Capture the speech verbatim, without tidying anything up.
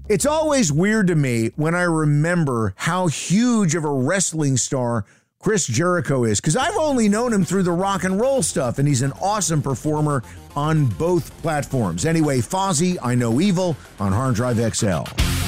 It's always weird to me when I remember how huge of a wrestling star Chris Jericho is, because I've only known him through the rock and roll stuff, and he's an awesome performer on both platforms. Anyway, Fozzy, I Know Evil on Hard Drive X L.